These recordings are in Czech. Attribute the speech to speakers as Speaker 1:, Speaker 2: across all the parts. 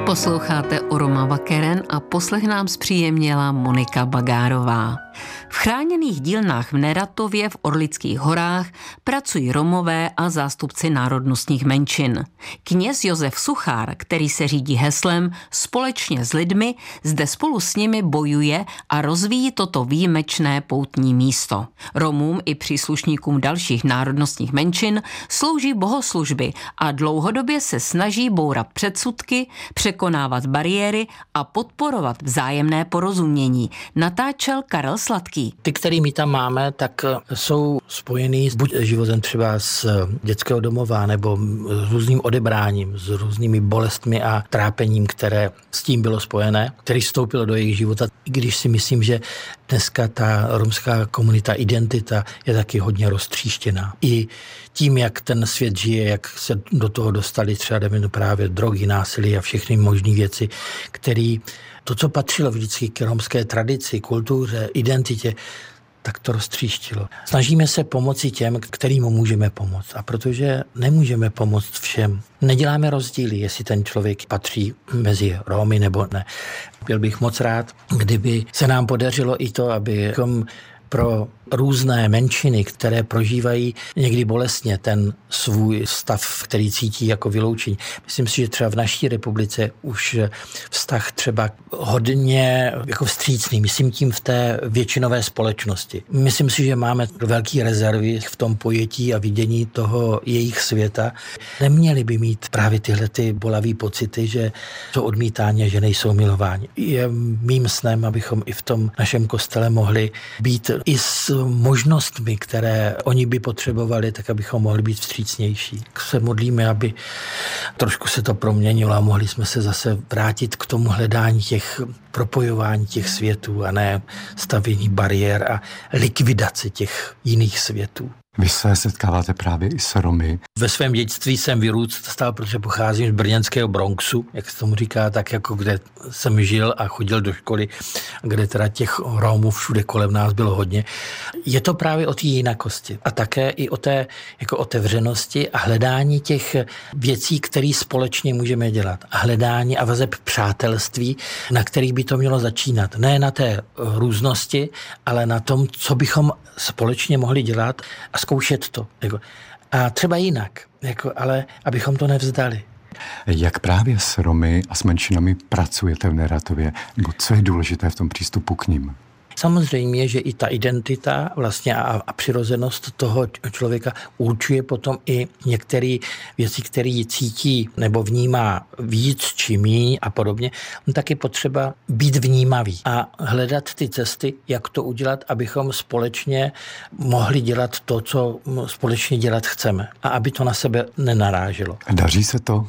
Speaker 1: Posloucháte Oroma Vakeren a poslech nám zpříjemnila Monika Bagárová. V chráněných dílnách v Neratově v Orlických horách pracují Romové a zástupci národnostních menšin. Kněz Josef Suchár, který se řídí heslem Společně s lidmi, zde spolu s nimi bojuje a rozvíjí toto výjimečné poutní místo. Romům i příslušníkům dalších národnostních menšin slouží bohoslužby a dlouhodobě se snaží bourat předsudky, překonávat bariéry a podporovat vzájemné porozumění, natáčel Karel Sladký.
Speaker 2: Ty, který my tam máme, tak jsou spojený buď životem třeba z dětského domova, nebo s různým odebráním, s různými bolestmi a trápením, které s tím bylo spojené, který vstoupilo do jejich života. I když si myslím, že dneska ta romská komunita, identita je taky hodně roztříštěná. I tím, jak ten svět žije, jak se do toho dostali třeba právě drogy, násilí a všechny možné věci, které to, co patřilo vždycky k romské tradici, kultuře, identitě, tak to roztříštilo. Snažíme se pomoci těm, kterým můžeme pomoct. A protože nemůžeme pomoct všem, neděláme rozdíly, jestli ten člověk patří mezi Romy nebo ne. Byl bych moc rád, kdyby se nám podařilo i to, abychom pro různé menšiny, které prožívají někdy bolestně ten svůj stav, který cítí jako vyloučení. Myslím si, že třeba v naší republice už vztah třeba hodně jako vstřícný, myslím tím v té většinové společnosti. Myslím si, že máme velké rezervy v tom pojetí a vidění toho jejich světa. Neměli by mít právě tyhle ty bolavé pocity, že jsou odmítáni, že nejsou milováni. Je mým snem, abychom i v tom našem kostele mohli být i s možnostmi, které oni by potřebovali, tak abychom mohli být vstřícnější. Se modlíme, aby trošku se to proměnilo a mohli jsme se zase vrátit k tomu hledání těch propojování těch světů a ne stavění bariér a likvidaci těch jiných světů.
Speaker 3: Vy se setkáváte právě i s Romy.
Speaker 2: Ve svém dětství jsem vyrůstal, protože pocházím z brněnského Bronxu, jak se tomu říká, tak jako kde jsem žil a chodil do školy, kde teda těch Romů všude kolem nás bylo hodně. Je to právě o té jinakosti a také i o té jako otevřenosti a hledání těch věcí, které společně můžeme dělat. A hledání a vazeb přátelství, na kterých by to mělo začínat. Ne na té různosti, ale na tom, co bychom společně mohli dělat a zkoušet to. A třeba jinak, ale abychom to nevzdali.
Speaker 3: Jak právě s Romy a s menšinami pracujete v Neratově? Nebo co je důležité v tom přístupu k nim?
Speaker 2: Samozřejmě, že i ta identita vlastně a přirozenost toho člověka určuje potom i některé věci, které cítí nebo vnímá víc či míň a podobně. Tak je potřeba být vnímavý a hledat ty cesty, jak to udělat, abychom společně mohli dělat to, co společně dělat chceme a aby to na sebe nenaráželo.
Speaker 3: Daří se to?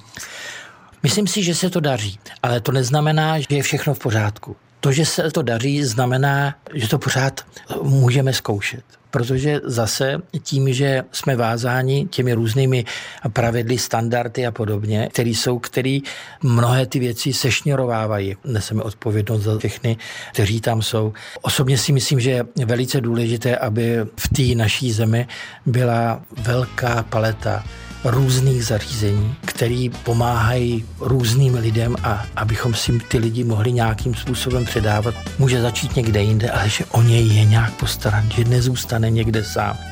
Speaker 2: Myslím si, že se to daří, ale to neznamená, že je všechno v pořádku. To, že se to daří, znamená, že to pořád můžeme zkoušet. Protože zase tím, že jsme vázáni těmi různými pravidly, standardy a podobně, který mnohé ty věci sešněrovávají. Neseme odpovědnost za všechny, kteří tam jsou. Osobně si myslím, že je velice důležité, aby v té naší zemi byla velká paleta různých zařízení, které pomáhají různým lidem a abychom si ty lidi mohli nějakým způsobem předávat. Může začít někde jinde, ale že o něj je nějak postaran, že nezůstane někde sám.